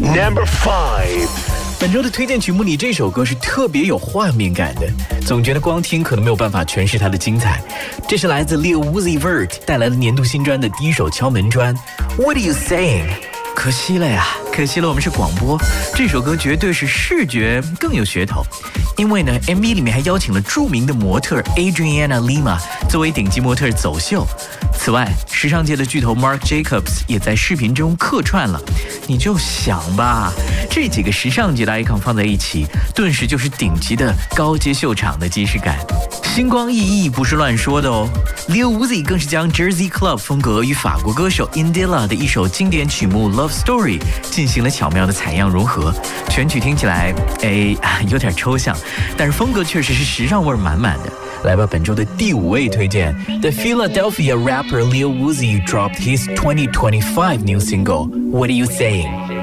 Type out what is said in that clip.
Number 5。 本周的推荐曲目里，这首歌是特别有画面感的，总觉得光听可能没有办法诠释它的精彩。这是来自 Lil Uzi Vert 带来的年度新专的第一首敲门砖 What are you saying？ 可惜了呀，可惜了，我们是广播，这首歌绝对是视觉更有噱头。因为呢 MV 里面还邀请了著名的模特 Adriana Lima 作为顶级模特走秀。此外，时尚界的巨头 Marc Jacobs 也在视频中客串了。你就想吧，这几个时尚界的 icon 放在一起，顿时就是顶级的高阶秀场的即视感。星光熠熠不是乱说的哦。Lil Uzi 更是将 Jersey Club 风格与法国歌手 Indila 的一首经典曲目 Love Story 进行了巧妙的采样融合。全曲听起来有点抽象，但是风格确实是时尚味满满的。来吧，本周的第5位推荐 The Philadelphia rapper Lil Uzi dropped his 2025 new single What are you saying？